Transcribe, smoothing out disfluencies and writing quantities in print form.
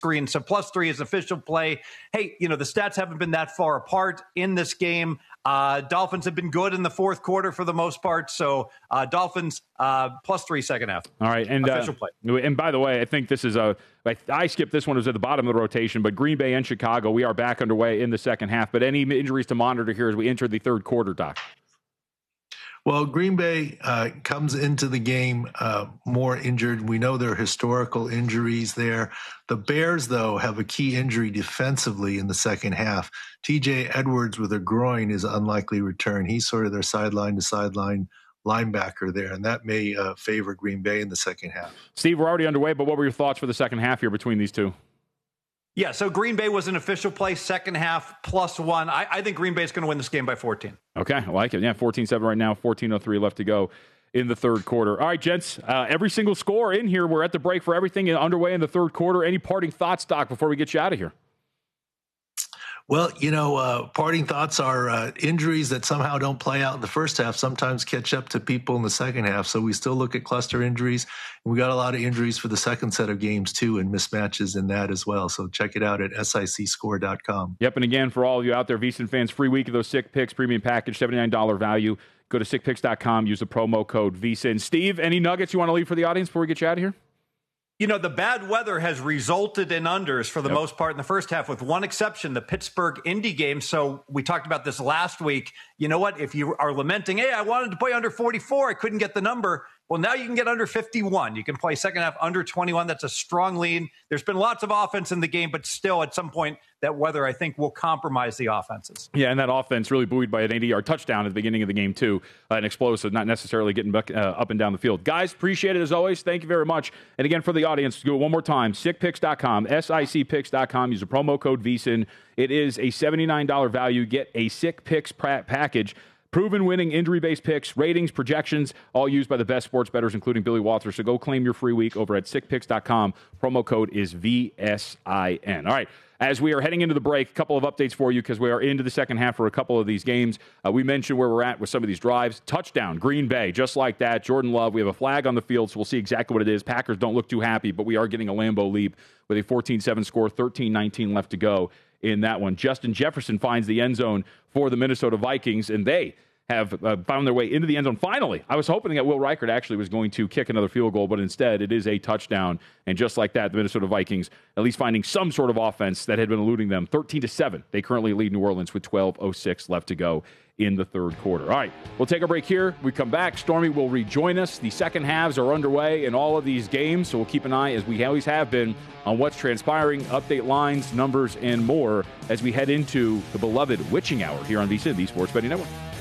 screen. So +3 is official play. Hey, the stats haven't been that far apart in this game. Dolphins have been good in the fourth quarter for the most part. So Dolphins +3 second half. All right. And official play. And by the way, I think this is I skipped this one. It was at the bottom of the rotation, but Green Bay and Chicago, we are back underway in the second half. But any injuries to monitor here as we enter the third quarter, Doc? Well, Green Bay comes into the game more injured. We know there are historical injuries there. The Bears, though, have a key injury defensively in the second half. T.J. Edwards with a groin is unlikely return. He's sort of their sideline-to-sideline linebacker there, and that may favor Green Bay in the second half. Steve, we're already underway, but what were your thoughts for the second half here between these two? Yeah, so Green Bay was an official play, second half +1. I think Green Bay is going to win this game by 14. Okay, I like it. Yeah, 14-7 right now, 14:03 left to go in the third quarter. All right, gents, every single score in here. We're at the break for everything underway in the third quarter. Any parting thoughts, Doc, before we get you out of here? Well, parting thoughts are injuries that somehow don't play out in the first half sometimes catch up to people in the second half. So we still look at cluster injuries. And we got a lot of injuries for the second set of games, too, and mismatches in that as well. So check it out at sicscore.com. Yep, and again, for all of you out there, VSiN fans, free week of those Sick Picks premium package, $79 value. Go to sickpicks.com, use the promo code VSiN. Steve, any nuggets you want to leave for the audience before we get you out of here? The bad weather has resulted in unders for the most part in the first half, with one exception, the Pittsburgh-Indy game. So we talked about this last week. You know what? If you are lamenting, hey, I wanted to play under 44, I couldn't get the number. Well, now you can get under 51. You can play second half under 21. That's a strong lead. There's been lots of offense in the game, but still at some point that weather, I think, will compromise the offenses. Yeah, and that offense really buoyed by an 80-yard touchdown at the beginning of the game, too. An explosive, not necessarily getting back, up and down the field. Guys, appreciate it as always. Thank you very much. And again, for the audience, do it one more time. Sickpicks.com, siccpicks.com. Use the promo code VSiN. It is a $79 value. Get a Sick Picks package. Proven winning, injury-based picks, ratings, projections, all used by the best sports bettors, including Billy Walters. So go claim your free week over at sickpicks.com. Promo code is VSIN. All right, as we are heading into the break, a couple of updates for you because we are into the second half for a couple of these games. We mentioned where we're at with some of these drives. Touchdown, Green Bay, just like that. Jordan Love, we have a flag on the field, so we'll see exactly what it is. Packers don't look too happy, but we are getting a Lambeau leap with a 14-7 score, 13-19 left to go in that one. Justin Jefferson finds the end zone for the Minnesota Vikings, and they have found their way into the end zone. Finally, I was hoping that Will Reichert actually was going to kick another field goal, but instead it is a touchdown. And just like that, the Minnesota Vikings at least finding some sort of offense that had been eluding them. 13-7. They currently lead New Orleans with 12:06 left to go in the third quarter. All right, we'll take a break here. We come back. Stormy will rejoin us. The second halves are underway in all of these games, so we'll keep an eye, as we always have been, on what's transpiring, update lines, numbers, and more as we head into the beloved witching hour here on VSiN, the Sports Betting Network.